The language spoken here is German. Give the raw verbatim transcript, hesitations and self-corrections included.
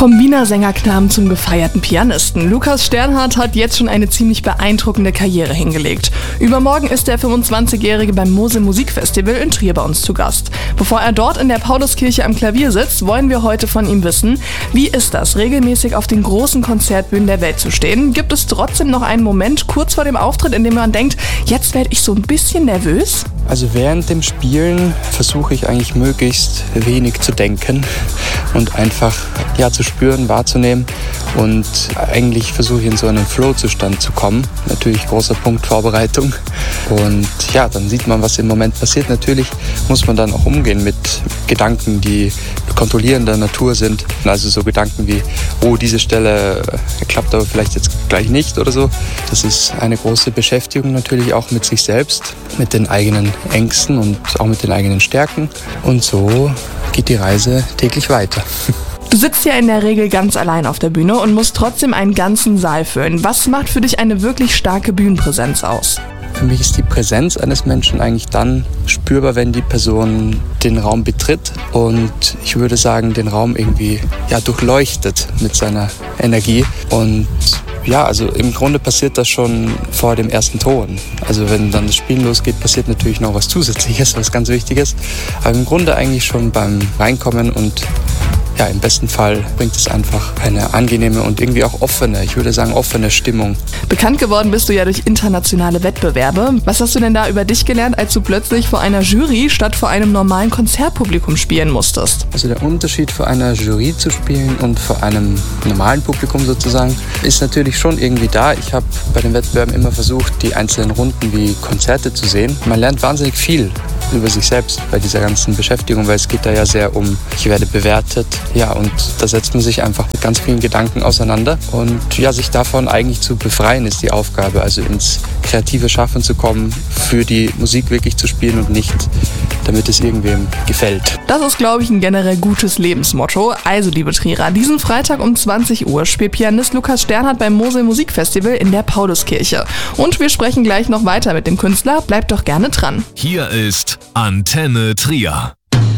Vom Wiener Sängerknaben zum gefeierten Pianisten. Lukas Sternhardt hat jetzt schon eine ziemlich beeindruckende Karriere hingelegt. Übermorgen ist der fünfundzwanzigjährige beim Mosel Musikfestival in Trier bei uns zu Gast. Bevor er dort in der Pauluskirche am Klavier sitzt, wollen wir heute von ihm wissen, wie ist das, regelmäßig auf den großen Konzertbühnen der Welt zu stehen? Gibt es trotzdem noch einen Moment kurz vor dem Auftritt, in dem man denkt, jetzt werde ich so ein bisschen nervös? Also während dem Spielen versuche ich eigentlich möglichst wenig zu denken und einfach ja, zu spüren, wahrzunehmen, und eigentlich versuche ich in so einen Flow-Zustand zu kommen. Natürlich großer Punkt Vorbereitung, und ja, dann sieht man, was im Moment passiert. Natürlich muss man dann auch umgehen mit Gedanken, die kontrollierender Natur sind, also so Gedanken wie, oh, diese Stelle klappt aber vielleicht jetzt gleich nicht oder so. Das ist eine große Beschäftigung natürlich auch mit sich selbst, mit den eigenen Ängsten und auch mit den eigenen Stärken, und so geht die Reise täglich weiter. Du sitzt ja in der Regel ganz allein auf der Bühne und musst trotzdem einen ganzen Saal füllen. Was macht für dich eine wirklich starke Bühnenpräsenz aus? Für mich ist die Präsenz eines Menschen eigentlich dann spürbar, wenn die Person den Raum betritt und ich würde sagen, den Raum irgendwie ja, durchleuchtet mit seiner Energie. Und ja, also im Grunde passiert das schon vor dem ersten Ton. Also wenn dann das Spielen losgeht, passiert natürlich noch was Zusätzliches, was ganz Wichtiges. Aber im Grunde eigentlich schon beim Reinkommen, und ja, im besten Fall bringt es einfach eine angenehme und irgendwie auch offene, ich würde sagen offene Stimmung. Bekannt geworden bist du ja durch internationale Wettbewerbe. Was hast du denn da über dich gelernt, als du plötzlich vor einer Jury statt vor einem normalen Konzertpublikum spielen musstest? Also der Unterschied, vor einer Jury zu spielen und vor einem normalen Publikum sozusagen, ist natürlich schon irgendwie da. Ich habe bei den Wettbewerben immer versucht, die einzelnen Runden wie Konzerte zu sehen. Man lernt wahnsinnig viel über sich selbst bei dieser ganzen Beschäftigung, weil es geht da ja sehr um, ich werde bewertet. Ja, und da setzt man sich einfach mit ganz vielen Gedanken auseinander, und ja, sich davon eigentlich zu befreien ist die Aufgabe, also ins kreative Schaffen zu kommen, für die Musik wirklich zu spielen und nicht, damit es irgendwem gefällt. Das ist, glaube ich, ein generell gutes Lebensmotto. Also, liebe Trierer, diesen Freitag um zwanzig Uhr spielt Pianist Lukas Sternhardt beim Mosel Musikfestival in der Pauluskirche. Und wir sprechen gleich noch weiter mit dem Künstler. Bleibt doch gerne dran. Hier ist Antenne Trier.